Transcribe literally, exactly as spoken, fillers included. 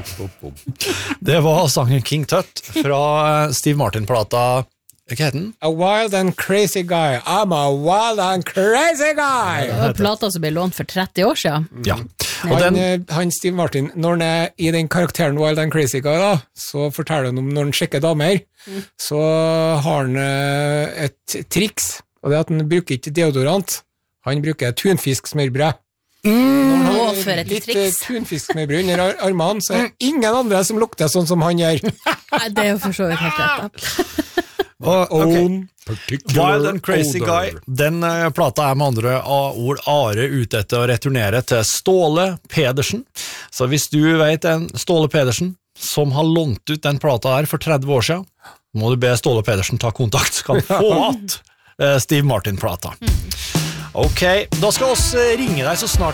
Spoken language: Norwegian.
Det var sangen King Tut fra Steve Martin-plata. Hva heter den? A wild and crazy guy. I'm a wild and crazy guy. Det var plata som ble lånt for tretti år siden. Ja. Og Han, den, han Steve Martin, når han er i den karakteren Wild and Crazy Guy, da, så forteller han om når han sjekker damer, mm. så har han et triks, og det er at han bruker ikke deodorant, han bruker tunfisk-smørbrød. Mm, Å, for et litt triks. tunfisk-smørbrød under ar- armene, så er det ingen andre som lukter sånn som han gjør. Nei, det er jo for så vidt helt rett. og, okay. Wild and Crazy odor. Guy, den uh, plata er med andre ord Are ute etter å returnere til Ståle Pedersen. Så hvis du vet en Ståle Pedersen som har lånt ut den plata der for tretti år siden, må du be Ståle Pedersen ta kontakt, så kan du få at uh, Steve Martin-plata. Ok, da skal oss ringe deg så snart